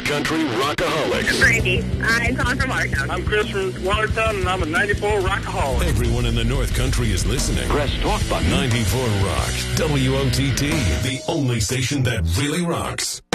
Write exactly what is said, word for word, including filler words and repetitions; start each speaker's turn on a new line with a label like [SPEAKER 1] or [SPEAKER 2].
[SPEAKER 1] North Country Rockaholics.
[SPEAKER 2] Brandy. I'm calling from Watertown.
[SPEAKER 3] I'm Chris from Watertown, and I'm a ninety-four Rockaholic.
[SPEAKER 1] Everyone in the North Country is listening. Press talk button. ninety-four Rock. W O T T. The only station that really rocks.